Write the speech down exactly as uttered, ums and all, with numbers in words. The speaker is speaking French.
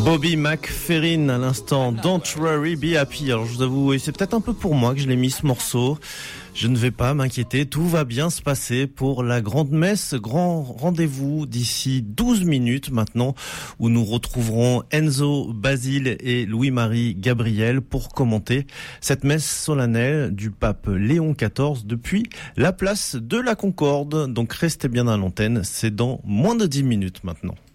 Bobby McFerrin à l'instant, Don't Worry, Be Happy. Alors je vous avoue, c'est peut-être un peu pour moi que je l'ai mis ce morceau. Je ne vais pas m'inquiéter, tout va bien se passer pour la grande messe, grand rendez-vous d'ici douze minutes maintenant, où nous retrouverons Enzo, Basile et Louis-Marie Gabriel pour commenter cette messe solennelle du pape Léon quatorze depuis la place de la Concorde. Donc restez bien à l'antenne, c'est dans moins de dix minutes maintenant.